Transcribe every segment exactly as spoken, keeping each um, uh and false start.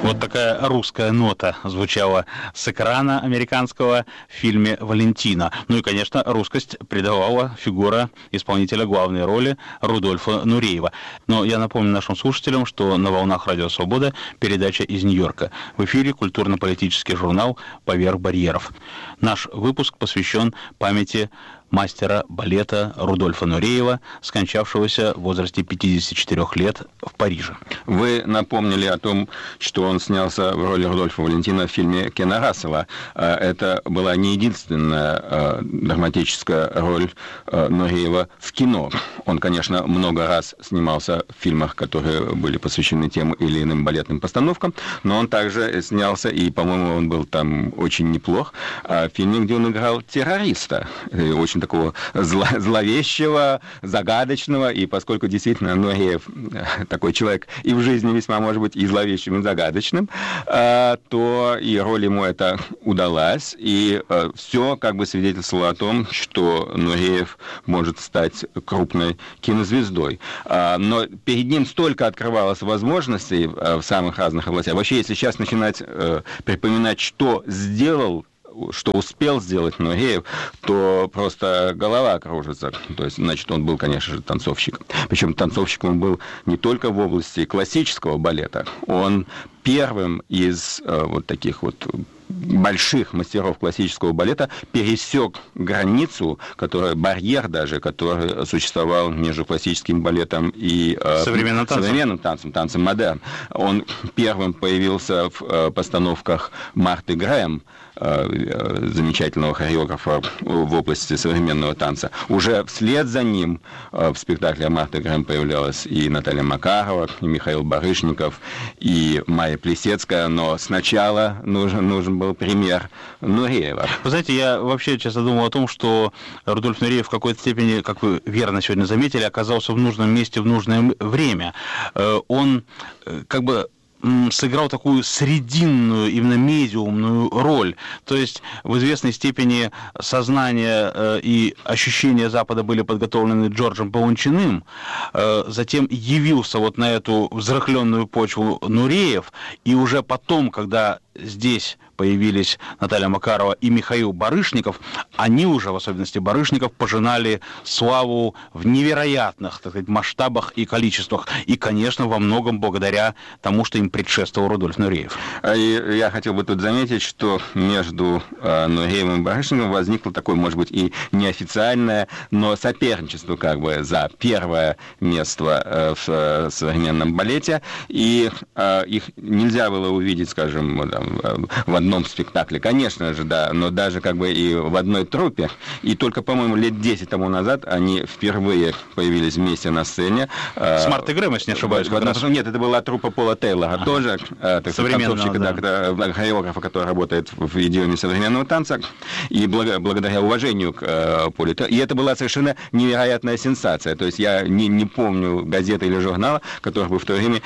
Вот такая русская нота звучала с экрана американского в фильме «Валентина». Ну и, конечно, русскость придавала фигура исполнителя главной роли Рудольфа Нуреева. Но я напомню нашим слушателям, что на волнах Радио Свобода передача из Нью-Йорка. В эфире культурно-политический журнал «Поверх барьеров». Наш выпуск посвящен памяти мастера балета Рудольфа Нуреева, скончавшегося в возрасте пятидесяти четырёх лет в Париже. Вы напомнили о том, что он снялся в роли Рудольфа Валентина в фильме Кена Рассела. Это была не единственная драматическая роль Нуреева в кино. Он, конечно, много раз снимался в фильмах, которые были посвящены тем или иным балетным постановкам, но он также снялся, и, по-моему, он был там очень неплох, в фильме, где он играл террориста. Очень такого зло, зловещего, загадочного, и поскольку действительно Нуреев такой человек и в жизни весьма может быть и зловещим, и загадочным, то и роль ему это удалась, и все как бы свидетельствовало о том, что Нуреев может стать крупной кинозвездой. Но перед ним столько открывалось возможностей в самых разных областях. Вообще, если сейчас начинать припоминать, что сделал, что успел сделать Нуреев, то просто голова кружится. То есть, значит, он был, конечно же, танцовщиком. Причем танцовщиком он был не только в области классического балета. Он первым из э, вот таких вот больших мастеров классического балета пересек границу, которая, барьер даже, который существовал между классическим балетом и э, современным танцем, современным танцем, танцем модерн. Он первым появился в э, постановках Марты Грэм, замечательного хореографа в области современного танца. Уже вслед за ним в спектакле Марты Грэм появлялась и Наталья Макарова, и Михаил Барышников, и Майя Плесецкая, но сначала нужен, нужен был пример Нуреева. Вы знаете, я вообще часто думал о том, что Рудольф Нуреев в какой-то степени, как вы верно сегодня заметили, оказался в нужном месте в нужное время. Он как бы сыграл такую срединную, именно медиумную роль. То есть в известной степени сознание э, и ощущения Запада были подготовлены Джорджем Баланчиным, э, затем явился вот на эту взрыхленную почву Нуреев, и уже потом, когда здесь появились Наталья Макарова и Михаил Барышников, они уже, в особенности Барышников, пожинали славу в невероятных, так сказать, масштабах и количествах. И, конечно, во многом благодаря тому, что им предшествовал Рудольф Нуреев. И я хотел бы тут заметить, что между Нуреевым и Барышниковым возникло такое, может быть, и неофициальное, но соперничество как бы за первое место в современном балете. И их нельзя было увидеть, скажем, в одном спектакле, конечно же, да, но даже как бы и в одной труппе. И только, по-моему, лет десять тому назад они впервые появились вместе на сцене. С Мартой Грэм, если не ошибаюсь. В, в, нет, это была труппа Пола Тейлора, ага. тоже так сказать, танцовщика, да. Да, хореографа, который работает в идиоме современного танца. И благо, благодаря уважению к э, Полу Тейлору. И это была совершенно невероятная сенсация. То есть я не, не помню газеты или журнала, которые бы в то время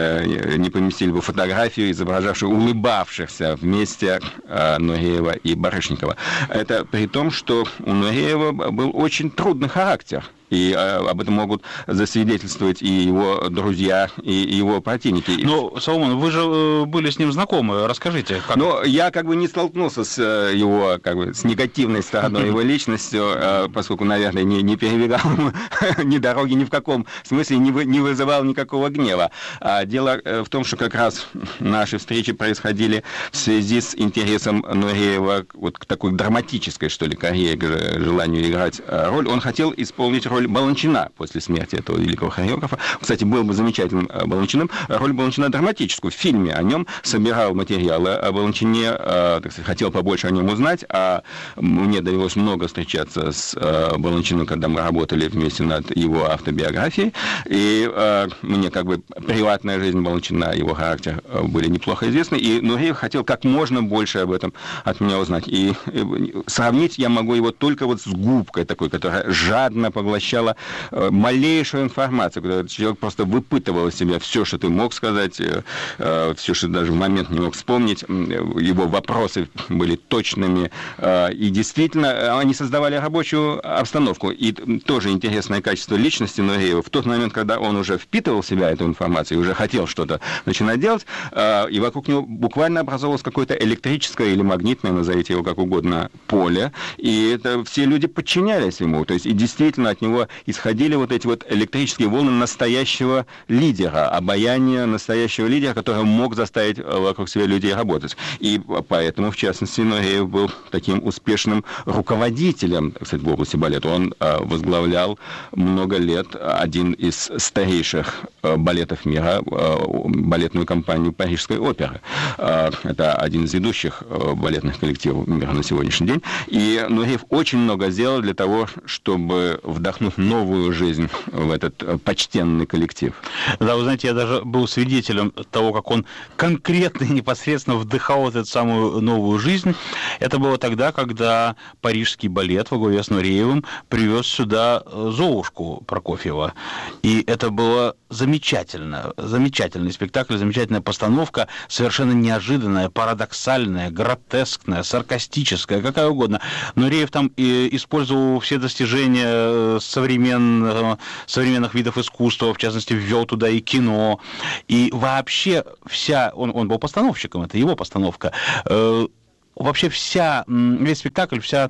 э, не поместили бы фотографию, изображавшую улыбавшихся вместе Нуреева и Барышникова. Это при том, что у Нуреева был очень трудный характер. И об этом могут засвидетельствовать и его друзья, и его противники. Ну, Соломон, вы же были с ним знакомы, расскажите. Как... Ну, я как бы не столкнулся с его, как бы, с негативной стороной его личностью, поскольку, наверное, не, не перебегал ни дороги ни в каком смысле, не, вы, не вызывал никакого гнева. А дело в том, что как раз наши встречи происходили в связи с интересом Нуреева вот к такой драматической, что ли, карьере, к желанию играть роль. Он хотел исполнить роль Баланчина после смерти этого великого хореографа. Кстати, был бы замечательным Баланчиным. Роль Баланчина драматическую. В фильме о нем собирал материалы о Баланчине, так сказать, хотел побольше о нем узнать, а мне довелось много встречаться с Баланчиным, когда мы работали вместе над его автобиографией, и мне как бы приватная жизнь Баланчина, его характер были неплохо известны, и Нуреев хотел как можно больше об этом от меня узнать. И сравнить я могу его только вот с губкой такой, которая жадно поглощает посвящала малейшую информацию, когда человек просто выпытывал из себя все, что ты мог сказать, все, что даже в момент не мог вспомнить. Его вопросы были точными, и действительно они создавали рабочую обстановку. И тоже интересное качество личности Нуреева. В тот момент, когда он уже впитывал в себя эту информацию, и уже хотел что-то начинать делать, и вокруг него буквально образовалось какое-то электрическое или магнитное, назовите его как угодно, поле, и это все люди подчинялись ему. То есть и действительно от него исходили вот эти вот электрические волны настоящего лидера, обаяния настоящего лидера, который мог заставить вокруг себя людей работать. И поэтому, в частности, Нуреев был таким успешным руководителем, кстати, в области балета. Он возглавлял много лет один из старейших балетов мира, балетную компанию Парижской оперы. Это один из ведущих балетных коллективов мира на сегодняшний день. И Нуреев очень много сделал для того, чтобы вдохнуть новую жизнь в этот почтенный коллектив. Да, вы знаете, я даже был свидетелем того, как он конкретно и непосредственно вдыхал эту самую новую жизнь. Это было тогда, когда парижский балет во главе с Нуреевым привез сюда Золушку Прокофьева. И это было замечательно. Замечательный спектакль, замечательная постановка, совершенно неожиданная, парадоксальная, гротескная, саркастическая, какая угодно. Нуреев там и использовал все достижения современ... современных видов искусства, в частности, ввел туда и кино. И вообще вся... Он, он был постановщиком, это его постановка. Вообще вся... Весь спектакль, вся...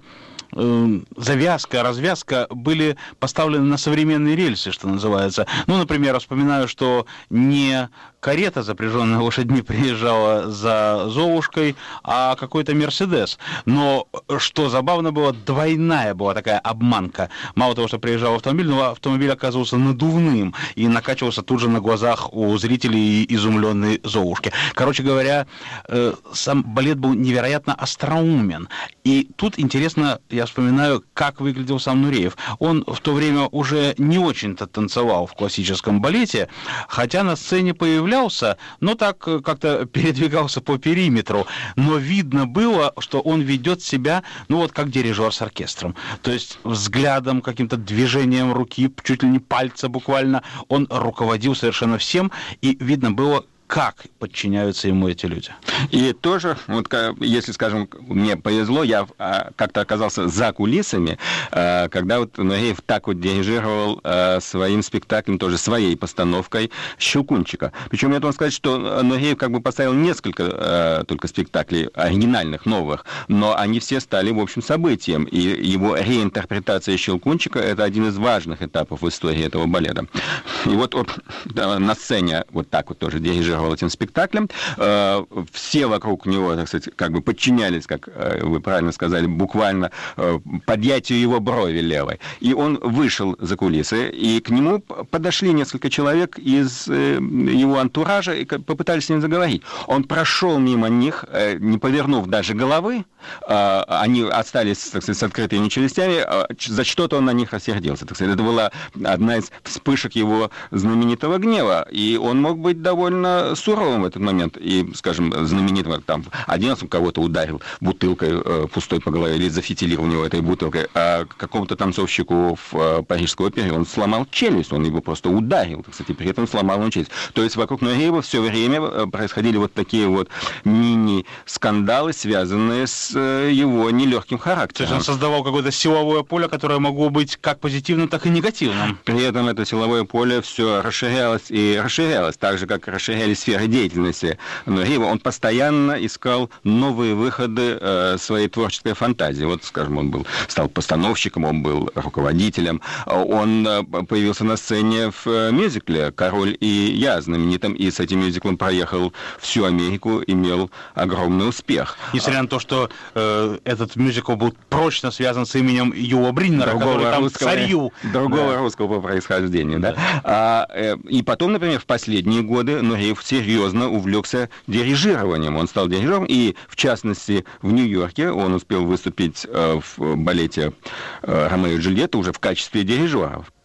завязка, развязка были поставлены на современные рельсы, что называется. Ну, например, я вспоминаю, что не карета, запряженная лошадьми, приезжала за Золушкой, а какой-то Мерседес. Но, что забавно было, двойная была такая обманка. Мало того, что приезжал автомобиль, но автомобиль оказывался надувным и накачивался тут же на глазах у зрителей изумленной Золушки. Короче говоря, сам балет был невероятно остроумен. И тут интересно, я вспоминаю, как выглядел сам Нуреев. Он в то время уже не очень-то танцевал в классическом балете, хотя на сцене появлялся, но так как-то передвигался по периметру. Но видно было, что он ведет себя, ну вот как дирижер с оркестром. То есть взглядом, каким-то движением руки, чуть ли не пальца буквально, он руководил совершенно всем, и видно было, как подчиняются ему эти люди. И тоже, вот если, скажем, мне повезло, я как-то оказался за кулисами, когда вот Нуреев так вот дирижировал своим спектаклем, тоже своей постановкой «Щелкунчика». Причем я должен сказать, что Нуреев как бы поставил несколько только спектаклей оригинальных, новых, но они все стали, в общем, событием. И его реинтерпретация «Щелкунчика» — это один из важных этапов в истории этого балета. И вот он на сцене вот так вот тоже дирижировал этим спектаклем. Все вокруг него, так сказать, как бы подчинялись, как вы правильно сказали, буквально подъятию его брови левой. И он вышел за кулисы, и к нему подошли несколько человек из его антуража и попытались с ним заговорить. Он прошел мимо них, не повернув даже головы. Они остались, так сказать, с открытыми челюстями. За что-то он на них рассердился. Так сказать. Это была одна из вспышек его знаменитого гнева. И он мог быть довольно суровым в этот момент. И, скажем, знаменитым, там, один раз он кого-то ударил бутылкой э, пустой по голове, или зафитилировал у него этой бутылкой, а какому-то танцовщику в э, Парижской опере он сломал челюсть, он его просто ударил, кстати, при этом сломал ему челюсть. То есть вокруг Нуреева все время происходили вот такие вот мини-скандалы, связанные с э, его нелегким характером. То есть он создавал какое-то силовое поле, которое могло быть как позитивным, так и негативным. При этом это силовое поле все расширялось и расширялось, так же, как расширялись сферы деятельности Нуреева. Он постоянно искал новые выходы э, своей творческой фантазии. Вот, скажем, он был, стал постановщиком, он был руководителем. Он э, появился на сцене в э, мюзикле «Король и я» знаменитым, и с этим мюзиклом проехал всю Америку, имел огромный успех. Несмотря на то, что э, этот мюзикл был прочно связан с именем Юла Бриннера, другого который там русского, царью. Другого да. русского по происхождению, да. да. А, э, и потом, например, в последние годы Нуреев серьезно увлекся дирижированием. Он стал дирижером, и, в частности, в Нью-Йорке он успел выступить в балете «Ромео и Джульетта» уже в качестве дирижера.